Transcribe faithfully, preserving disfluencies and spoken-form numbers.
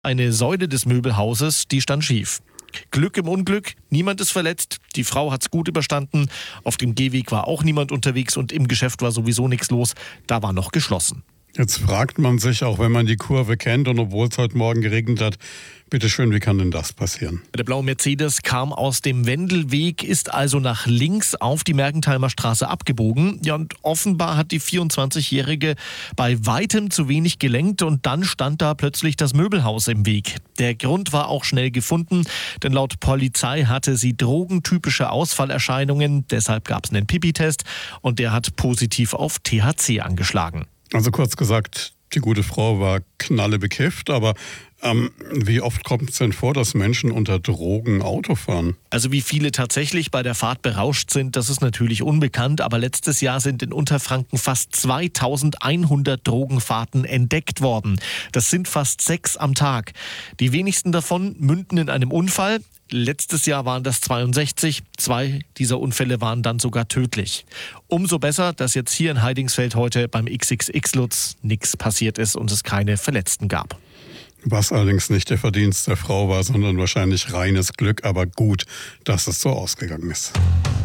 Eine Säule des Möbelhauses, die stand schief. Glück im Unglück, niemand ist verletzt, die Frau hat's gut überstanden, auf dem Gehweg war auch niemand unterwegs und im Geschäft war sowieso nichts los, da war noch geschlossen. Jetzt fragt man sich, auch wenn man die Kurve kennt und obwohl es heute Morgen geregnet hat, bitteschön, wie kann denn das passieren? Der blaue Mercedes kam aus dem Wendelweg, ist also nach links auf die Mergentheimer Straße abgebogen. Ja, und offenbar hat die vierundzwanzigjährige bei weitem zu wenig gelenkt und dann stand da plötzlich das Möbelhaus im Weg. Der Grund war auch schnell gefunden, denn laut Polizei hatte sie drogentypische Ausfallerscheinungen. Deshalb gab es einen Pipi-Test und der hat positiv auf T H C angeschlagen. Also kurz gesagt, die gute Frau war knallebekifft, aber ähm, wie oft kommt es denn vor, dass Menschen unter Drogen Auto fahren? Also wie viele tatsächlich bei der Fahrt berauscht sind, das ist natürlich unbekannt, aber letztes Jahr sind in Unterfranken fast zweitausendeinhundert Drogenfahrten entdeckt worden. Das sind fast sechs am Tag. Die wenigsten davon münden in einem Unfall. Letztes Jahr waren das zweiundsechzig. Zwei dieser Unfälle waren dann sogar tödlich. Umso besser, dass jetzt hier in Heidingsfeld heute beim X X X-Lutz nichts passiert ist und es keine Verletzten gab. Was allerdings nicht der Verdienst der Frau war, sondern wahrscheinlich reines Glück, aber gut, dass es so ausgegangen ist.